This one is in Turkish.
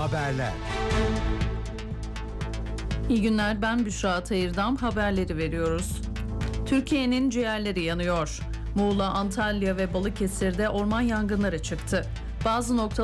haberler. İyi günler, ben Büşra Atayır'dan haberleri veriyoruz. Türkiye'nin ciğerleri yanıyor. Muğla, Antalya ve Balıkesir'de orman yangınları çıktı. Bazı noktalarda